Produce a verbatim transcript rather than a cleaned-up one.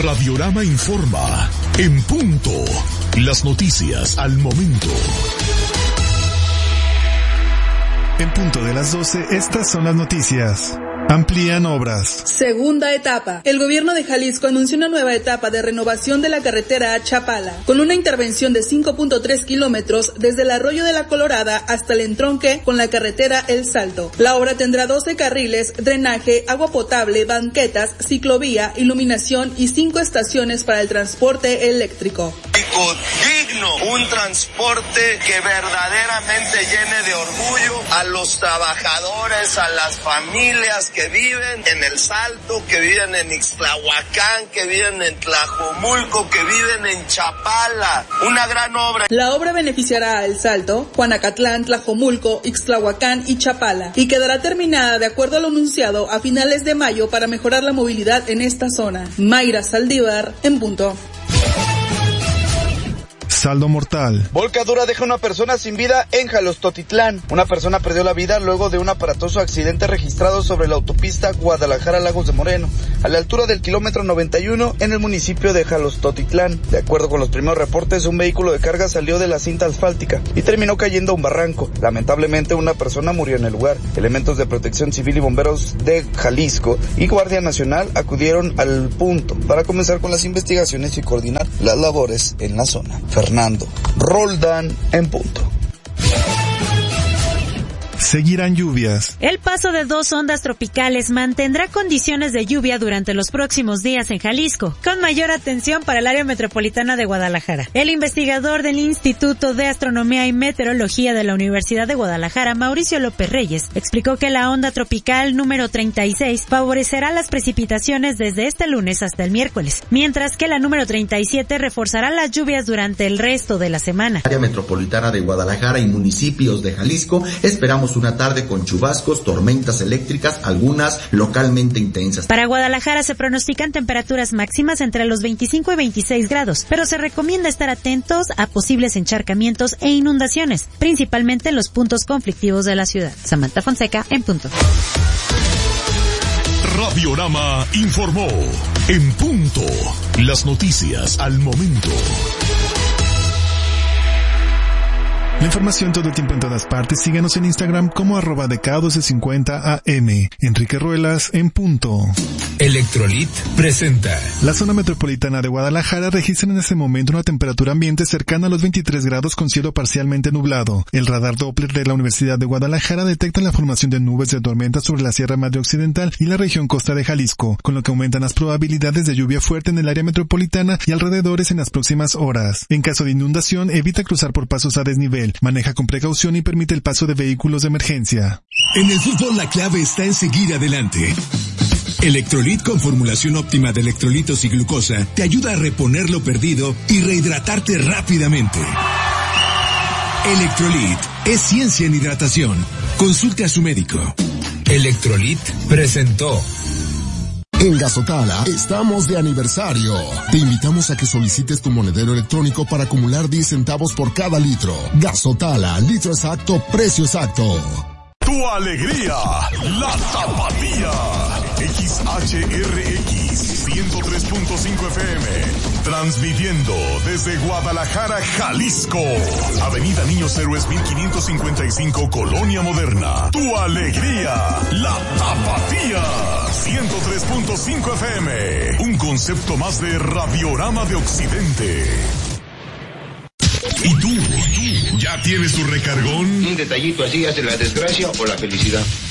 Radiorama informa. En punto. Las noticias al momento. En punto de las doce, estas son las noticias. Amplían obras. Segunda etapa. El gobierno de Jalisco anunció una nueva etapa de renovación de la carretera a Chapala, con una intervención de cinco punto tres kilómetros desde el Arroyo de la Colorada hasta el entronque con la carretera El Salto. La obra tendrá doce carriles, drenaje, agua potable, banquetas, ciclovía, iluminación y cinco estaciones para el transporte eléctrico. Digno, un transporte que verdaderamente llene de orgullo a los trabajadores, a las familias que viven en El Salto, que viven en Ixtlahuacán, que viven en Tlajomulco, que viven en Chapala. Una gran obra. La obra beneficiará a El Salto, Juanacatlán, Tlajomulco, Ixtlahuacán y Chapala, y quedará terminada de acuerdo a lo anunciado a finales de mayo para mejorar la movilidad en esta zona. Mayra Saldívar, en punto. Saldo mortal. Volcadura deja una persona sin vida en Jalostotitlán. Una persona perdió la vida luego de un aparatoso accidente registrado sobre la autopista Guadalajara-Lagos de Moreno, a la altura del kilómetro noventa y uno en el municipio de Jalostotitlán. De acuerdo con los primeros reportes, un vehículo de carga salió de la cinta asfáltica y terminó cayendo a un barranco. Lamentablemente, una persona murió en el lugar. Elementos de protección civil y bomberos de Jalisco y Guardia Nacional acudieron al punto para comenzar con las investigaciones y coordinar las labores en la zona. Fernando Roldán, en punto. Seguirán lluvias. El paso de dos ondas tropicales mantendrá condiciones de lluvia durante los próximos días en Jalisco, con mayor atención para el área metropolitana de Guadalajara. El investigador del Instituto de Astronomía y Meteorología de la Universidad de Guadalajara, Mauricio López Reyes, explicó que la onda tropical número treinta y seis favorecerá las precipitaciones desde este lunes hasta el miércoles, mientras que la número treinta y siete reforzará las lluvias durante el resto de la semana. Área metropolitana de Guadalajara y municipios de Jalisco, esperamos una tarde con chubascos, tormentas eléctricas, algunas localmente intensas. Para Guadalajara se pronostican temperaturas máximas entre los veinticinco y veintiséis grados, pero se recomienda estar atentos a posibles encharcamientos e inundaciones, principalmente en los puntos conflictivos de la ciudad. Samantha Fonseca, en punto. Radiorama informó. En punto. Las noticias al momento. La información todo el tiempo en todas partes. Síguenos en Instagram como arroba de K doce cincuenta A M. Enrique Ruelas, en punto. Electrolit presenta. La zona metropolitana de Guadalajara registra en este momento una temperatura ambiente cercana a los veintitrés grados con cielo parcialmente nublado. El radar Doppler de la Universidad de Guadalajara detecta la formación de nubes de tormenta sobre la Sierra Madre Occidental y la región costa de Jalisco, con lo que aumentan las probabilidades de lluvia fuerte en el área metropolitana y alrededores en las próximas horas. En caso de inundación, evita cruzar por pasos a desnivel. Maneja con precaución y permite el paso de vehículos de emergencia. En el fútbol la clave está en seguir adelante. Electrolit con formulación óptima de electrolitos y glucosa te ayuda a reponer lo perdido y rehidratarte rápidamente. Electrolit es ciencia en hidratación. Consulte a su médico. Electrolit presentó. En Gazotala estamos de aniversario. Te invitamos a que solicites tu monedero electrónico para acumular diez centavos por cada litro. Gazotala, litro exacto, precio exacto. Tu alegría, la Tapatía. X H R X ciento tres punto cinco F M. Transmitiendo desde Guadalajara, Jalisco. Avenida Niños Héroes mil quinientos cincuenta y cinco, Colonia Moderna. Tu alegría, la Tapatía. ciento tres punto cinco F M. Un concepto más de Radiorama de Occidente. ¿Y tú? ¿Ya tienes tu recargón? Un detallito así hace la desgracia o la felicidad.